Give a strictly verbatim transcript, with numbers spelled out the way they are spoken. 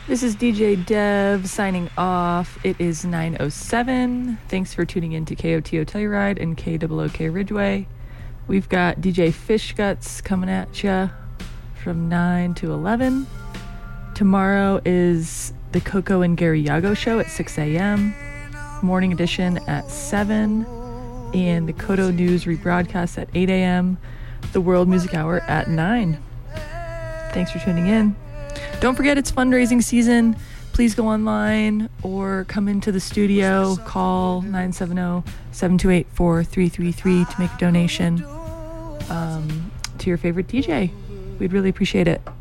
This is D J Dev signing off. It is nine oh seven. Thanks for tuning in to K O T O Telluride and K O O K Ridgeway. We've got D J Fish Guts coming at ya from nine to eleven. Tomorrow is the Coco and Gary Yago show at six a.m., morning edition at seven, and the Kodo News rebroadcast at eight a.m., the World Music Hour at nine. Thanks for tuning in. Don't forget it's fundraising season. Please go online or come into the studio. Call nine seven zero, seven two eight, four three three three to make a donation um, to your favorite D J. We'd really appreciate it.